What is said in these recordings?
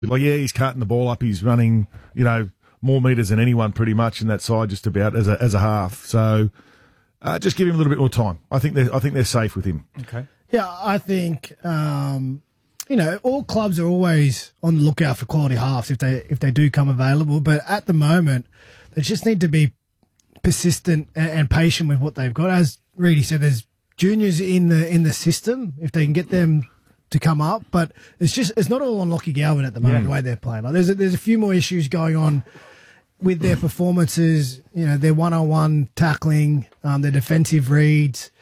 Like, yeah, he's carting the ball up. He's running, more metres than anyone pretty much in that side, just about as a half. So just give him a little bit more time. I think they're safe with him. Okay. Yeah, I think all clubs are always on the lookout for quality halves if they do come available. But at the moment, they just need to be persistent and patient with what they've got. As Reedy said, there's juniors in the system if they can get them to come up, but it's not all on Lockie Galvin at the moment. The way they're playing, like there's a few more issues going on with their performances. Their one-on-one tackling, their defensive reads,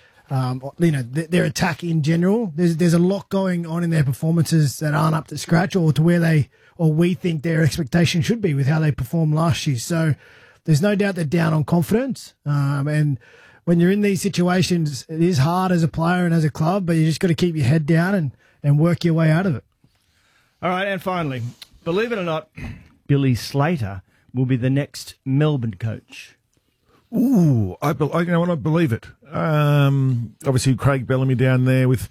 their attack in general. There's a lot going on in their performances that aren't up to scratch or to where we think their expectation should be with how they performed last year. So there's no doubt they're down on confidence, and when you're in these situations, it is hard as a player and as a club, but you just got to keep your head down and work your way out of it. All right, and finally, believe it or not, Billy Slater will be the next Melbourne coach. Ooh, I believe it. Obviously, Craig Bellamy down there with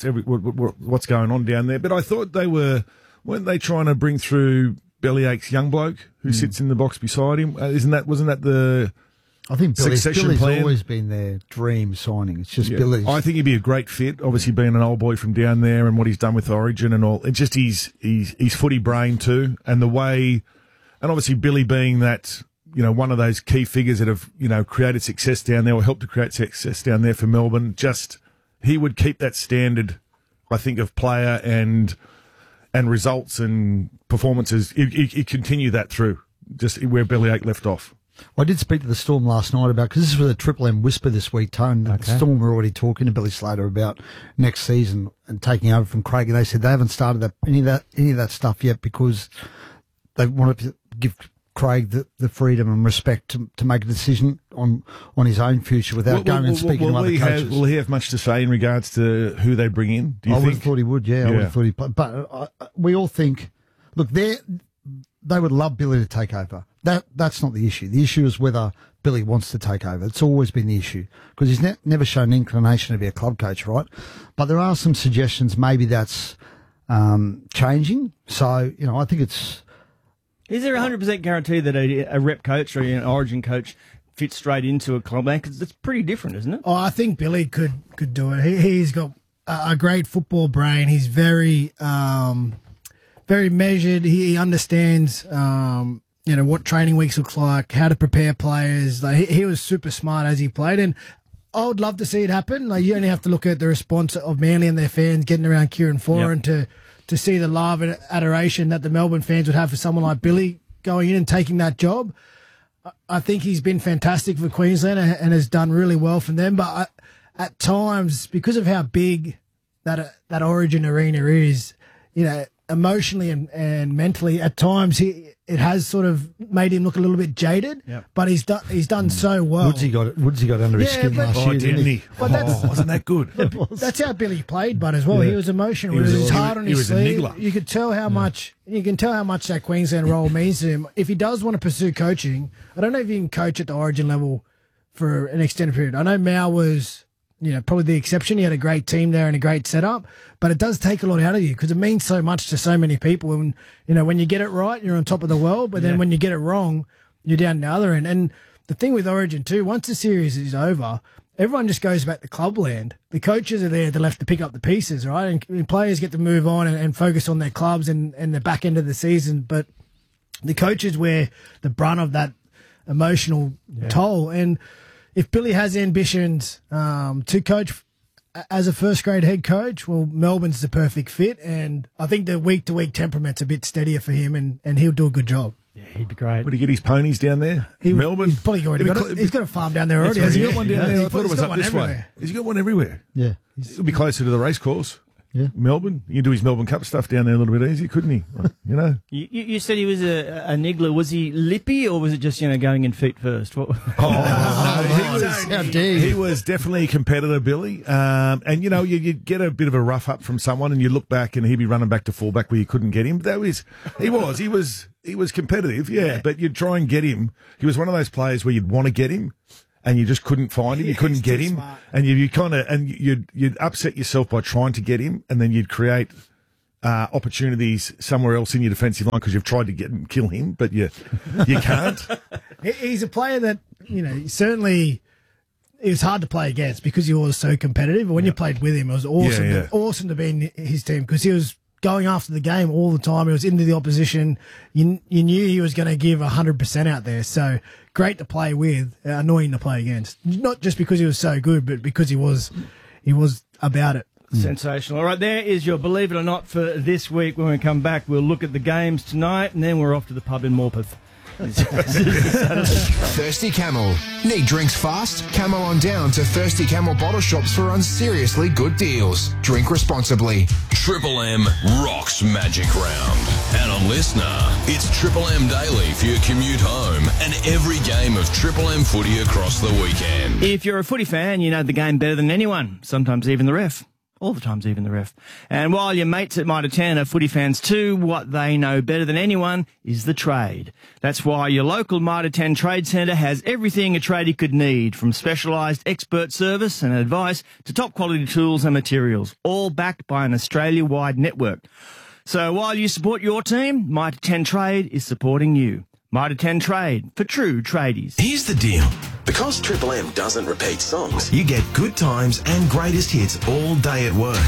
what's going on down there. But I thought weren't they trying to bring through Bellyache's young bloke who sits in the box beside him? Wasn't that the... I think Billy's plan? Always been their dream signing. It's just Billy's. I think he'd be a great fit, obviously being an old boy from down there and what he's done with Origin and all. It's just his footy brain too, and the way, and obviously Billy being that, one of those key figures that have, created success down there or helped to create success down there for Melbourne. Just, he would keep that standard, I think, of player and results and performances. He'd continue that through, just where Bellyache left off. I did speak to the Storm last night about, because this was a Triple M whisper this week, Tone. Okay. The Storm were already talking to Billy Slater about next season and taking over from Craig, and they said they haven't started any of that stuff yet because they wanted to give Craig the freedom and respect to make a decision on his own future without going and speaking to other coaches. Will he have much to say in regards to who they bring in? Do you think? I would have thought he would, yeah. I would have thought he'd play. But we all think, look, they would love Billy to take over. That's not the issue. The issue is whether Billy wants to take over. It's always been the issue because he's never shown an inclination to be a club coach, right? But there are some suggestions maybe that's changing. So, I think it's... Is there a 100% guarantee that a rep coach or an Origin coach fits straight into a club? Because it's pretty different, isn't it? Oh, I think Billy could do it. He's got a great football brain. He's very measured. He understands... what training weeks look like, how to prepare players. Like he was super smart as he played, and I would love to see it happen. Like you only have to look at the response of Manly and their fans getting around Kieran Foran to see the love and adoration that the Melbourne fans would have for someone like Billy going in and taking that job. I think he's been fantastic for Queensland and has done really well for them. But at times, because of how big that Origin arena is, emotionally and mentally, at times it has sort of made him look a little bit jaded. Yep. But he's done so well. Woodsy got under his skin last year, didn't he? But wasn't that good? That's how Billy played, but as well, he was emotional. He was hard on his sleeve. You could tell how much. You can tell how much that Queensland role means to him. If he does want to pursue coaching, I don't know if he can coach at the Origin level for an extended period. I know Mao was, probably the exception. He had a great team there and a great setup, but it does take a lot out of you because it means so much to so many people. And, when you get it right, you're on top of the world, but then when you get it wrong, you're down the other end. And the thing with Origin too, once the series is over, everyone just goes back to clubland. The coaches are there, they're left to pick up the pieces, right? And players get to move on and focus on their clubs and the back end of the season. But the coaches wear the brunt of that emotional toll. And if Billy has ambitions to coach as a first-grade head coach, well, Melbourne's the perfect fit, and I think the week-to-week temperament's a bit steadier for him, and he'll do a good job. Yeah, he'd be great. Would he get his ponies down there? Melbourne? He's probably already got it. He's got a farm down there already. Has Has he got one down there? I thought it was up this everywhere. way. Has he got one everywhere? Yeah. He'll be closer to the race course. Yeah. Melbourne. You can do his Melbourne Cup stuff down there a little bit easier, couldn't he? You said he was a niggler. Was he lippy or was it just, going in feet first? What? He was definitely a competitor, Billy. And, you'd get a bit of a rough up from someone and you look back and he'd be running back to fullback where you couldn't get him. He was competitive, yeah, but you'd try and get him. He was one of those players where you'd want to get him and you just couldn't find him. You couldn't get him. Smart. And you'd upset yourself by trying to get him and then you'd create opportunities somewhere else in your defensive line because you've tried to kill him, but you can't. He's a player that, certainly it was hard to play against because he was so competitive. But when you played with him, it was awesome, awesome to be in his team because he was going after the game all the time. He was into the opposition. You knew he was going to give 100% out there. So great to play with, annoying to play against. Not just because he was so good, but because he was about it. Sensational. All right, there is your Believe It or Not for this week. When we come back, we'll look at the games tonight, and then we're off to the pub in Morpeth. Thirsty Camel. Need drinks fast? Camel on down to Thirsty Camel bottle shops for seriously good deals. Drink responsibly. Triple M rocks Magic Round. And a listener, it's Triple M Daily for your commute home and every game of Triple M footy across the weekend. If you're a footy fan, you know the game better than anyone, sometimes even the ref. All the times, even the ref. And while your mates at Mitre 10 are footy fans too, what they know better than anyone is the trade. That's why your local Mitre 10 Trade Centre has everything a tradie could need, from specialised expert service and advice to top quality tools and materials, all backed by an Australia-wide network. So while you support your team, Mitre 10 Trade is supporting you. Mitre 10 Trade, for true tradies. Here's the deal. Because Triple M doesn't repeat songs, you get good times and greatest hits all day at work.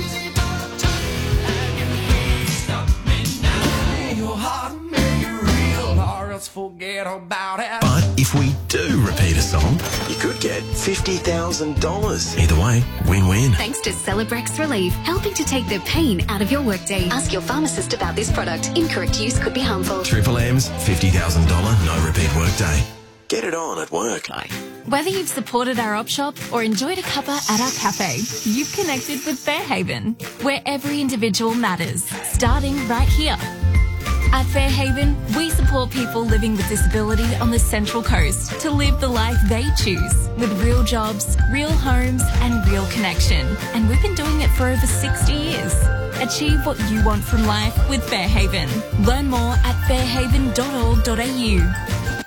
But if we do repeat a song, you could get $50,000. Either way, win-win. Thanks to Celebrex Relief, helping to take the pain out of your workday. Ask your pharmacist about this product. Incorrect use could be harmful. Triple M's $50,000 no repeat workday. Get it on at work. Whether you've supported our op shop or enjoyed a cuppa at our cafe, you've connected with Fairhaven, where every individual matters, starting right here. At Fairhaven, we support people living with disability on the Central Coast to live the life they choose, with real jobs, real homes and real connection. And we've been doing it for over 60 years. Achieve what you want from life with Fairhaven. Learn more at fairhaven.org.au.